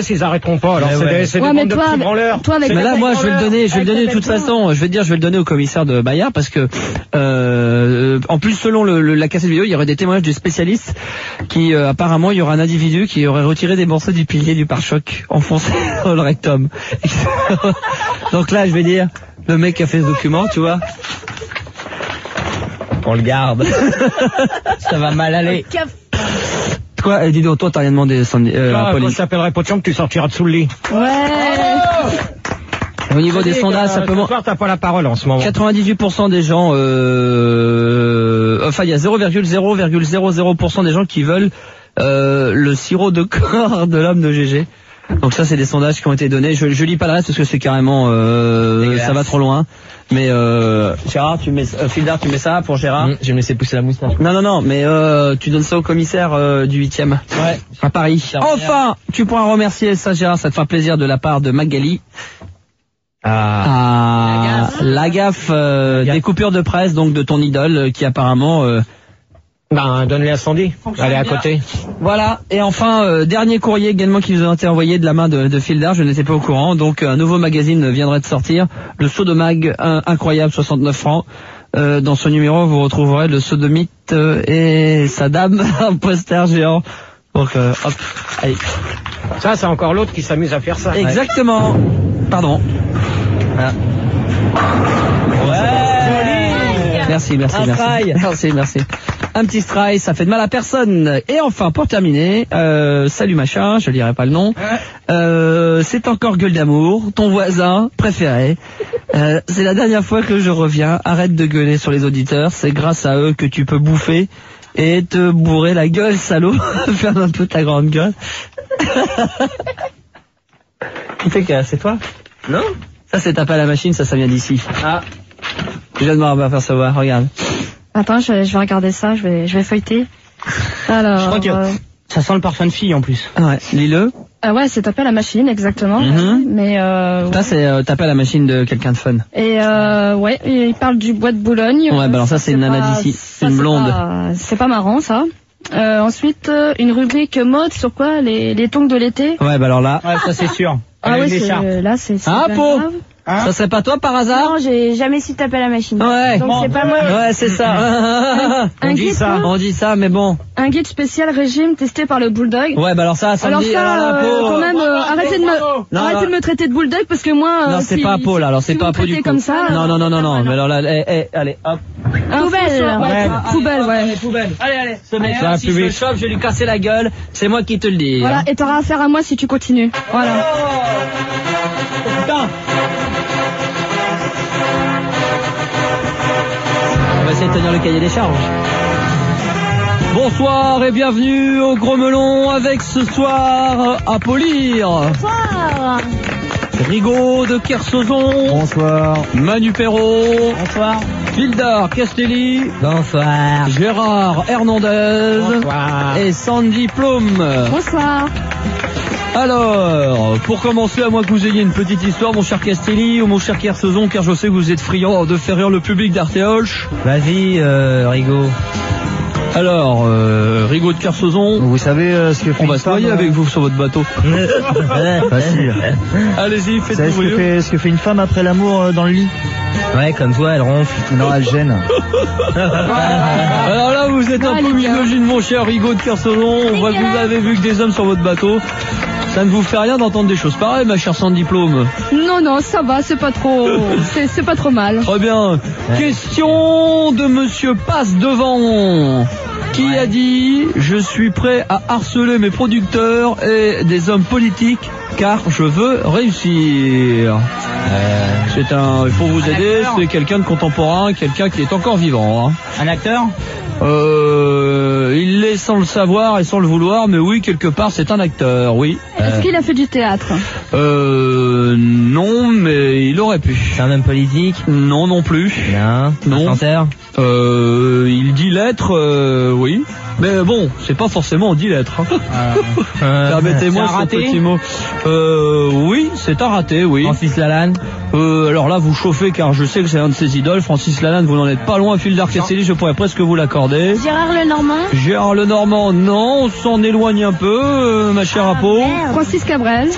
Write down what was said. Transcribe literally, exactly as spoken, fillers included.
S'ils arrêteront pas, alors ouais, c'est ouais. des, c'est ouais, des mais bandes toi, de petits branleurs. toi, avec mais là, moi, je vais le donner, je vais le donner de toute façon. Je vais te dire, je vais le donner au commissaire de Bayard parce que, euh, en plus, selon le, le, la cassette vidéo, il y aurait des témoignages du spécialiste qui, euh, apparemment, il y aura un individu qui aurait retiré des morceaux du pilier du pare-choc enfoncé dans le rectum. Donc là, je vais dire, le mec qui a fait ce document, tu vois. On le garde. Ça va mal aller. Quoi, eh, dis donc, toi, t'as rien demandé, Sandy, euh, Là, à quand Pauline. je t'appellerai Potion, tu sortiras dessous le lit. Ouais. Au niveau des Je dis sondages, que, simplement. Ce soir, t'as pas la parole en ce moment. quatre-vingt-dix-huit pour cent des gens, euh, enfin, il y a zéro virgule zéro zéro zéro pour cent des gens qui veulent euh, le sirop de corps de l'homme de G G. Donc ça, c'est des sondages qui ont été donnés. Je, je lis pas le reste parce que c'est carrément, euh, ça va trop loin. Mais euh, Gérard, tu mets, euh, Fildar, tu mets ça pour Gérard. Mmh, je vais me laisser pousser la moustache. Non, non, non, mais euh, tu donnes ça au commissaire euh, du huitième. Ouais. À Paris. Enfin, tu pourras remercier ça, Gérard, ça te fera plaisir de la part de Magali. Ah. Ah, la gaffe, euh, La gaffe. des coupures de presse, donc de ton idole, euh, qui apparemment... Euh, Ben, donne-les à Sandy. Elle est à côté. Voilà, et enfin, euh, dernier courrier également qui nous a été envoyé de la main de, de Fildar, je n'étais pas au courant, donc un nouveau magazine viendrait de sortir, le Sodomag, un, incroyable, soixante-neuf francs. Euh, dans ce numéro, vous retrouverez le sodomite euh, et sa dame, un poster géant. Donc, euh, hop, allez. Ça, c'est encore l'autre qui s'amuse à faire ça. Exactement. Pardon. Voilà. Ouais. Merci, merci, Un merci. strail. Merci, merci. Un petit strail, ça fait de mal à personne. Et enfin, pour terminer, euh, salut machin, je lirai pas le nom. Euh, c'est encore Gueule d'amour, ton voisin préféré. Euh, c'est la dernière fois que je reviens. Arrête de gueuler sur les auditeurs. C'est grâce à eux que tu peux bouffer et te bourrer la gueule, salaud. Ferme un peu ta grande gueule. Qui fait que c'est toi? Non? Ça, c'est taper à la machine, ça, ça vient d'ici. Ah. Je viens de m'apercevoir, regarde. Attends, je, je vais regarder ça, je vais, je vais feuilleter. Alors. Je crois que euh, ça sent le parfum de fille en plus. Ouais, lis-le. ah ouais, c'est taper à la machine, exactement. Mhm. Mais euh, Ça, c'est euh, taper à la machine de quelqu'un de fun. et euh, ouais, il parle du bois de Boulogne. Ouais, bah alors ça, c'est une nana pas- d'ici. ça, Une c'est blonde. pas- C'est pas marrant, ça. Euh, ensuite, euh, une rubrique mode sur quoi? Les, les tongs de l'été. Ouais, bah alors là. Ouais, ça c'est sûr. Ah Elle a ouais, une c'est, écharpe. là, c'est c'est Ah, hyper Pau grave. Hein? Ça serait pas toi par hasard? Non, j'ai jamais su taper à la machine. Ouais. Donc c'est pas moi. Ouais, c'est ça. Un On dit guide, ça. quoi. On dit ça, mais bon. Un guide spécial régime testé par le bulldog. Ouais, bah alors ça, ça Alors me dit. ça, alors là, euh, Pau, quand même, euh, arrêtez de me, Non, arrêtez alors- de me traiter de bulldog parce que moi. euh, Non, c'est si- pas à Pau, là. Alors, c'est si pas vous à Pau me du traitez coup. comme ça. Non, non, non, non, non. Mais alors là, eh, eh, allez, hop. Un Poubelle. faux soir, ouais, Ouais. Poubelle, ouais. Poubelle. Allez, allez. Ce mec Ça va si plus je le vite. chope, je vais lui casser la gueule. C'est moi qui te le dis. Voilà, hein. et t'auras affaire à moi si tu continues. Voilà. Putain. On va essayer de tenir le cahier des charges. Bonsoir et bienvenue au Gros Melon avec ce soir à polir. Bonsoir. Rigaud de Kersozon. Bonsoir. Manu Perrault. Bonsoir. Gildar Castelli. Bonsoir. Gérard Hernandez. Bonsoir. Et Sandy Plum. Bonsoir. Alors, pour commencer, à moins que vous ayez une petite histoire, mon cher Castelli ou mon cher Kersozon, car je sais que vous êtes friand de faire rire le public d'Artéoche. Vas-y, euh, Rigaud. Alors, euh, Rigaud de Kersozon, Vous savez euh, ce que fait on va une se noyer femme, avec vous sur votre bateau. euh, Facile. Allez-y, Vous savez faites-vous ce que, rire. fait, ce que fait une femme après l'amour euh, dans le lit? Ouais, comme toi, elle ronfle. Non, elle gêne. Alors là, vous êtes un Ouais, peu les gars. misogyne, mon cher Rigaud de Kersozon. On voit que vous avez vu que des hommes sur votre bateau. Ça ne vous fait rien d'entendre des choses pareilles, ma chère Sandy Plum. Non, non, ça va, c'est pas trop, c'est, c'est pas trop mal. Très bien. Question de monsieur Passe Devant. Qui a dit « Je suis prêt à harceler mes producteurs et des hommes politiques car je veux réussir ». C'est un... Il faut vous aider, acteur c'est quelqu'un de contemporain, quelqu'un qui est encore vivant. Hein. Un acteur? Euh, il l'est sans le savoir et sans le vouloir, mais oui, quelque part, c'est un acteur, oui. Est-ce qu'il a fait du théâtre? Euh, non, mais il aurait pu. C'est un homme politique? Non, non plus. Non. Non. Un chanteur? Euh, il dit lettres, euh, oui. Mais bon, c'est pas forcément dix lettres. Hein. Euh, Permettez-moi c'est un ce raté? petit mot. Euh, oui, c'est un raté, oui. Francis Lalanne? Euh, alors là, vous chauffez car je sais que c'est un de ses idoles. Francis Lalanne, vous n'en êtes pas loin. Fildar Castelli, je pourrais presque vous l'accorder. Gérard Lenormand. Gérard Lenormand, non, on s'en éloigne un peu, euh, ma chère Apo. Merde. Francis Cabrel.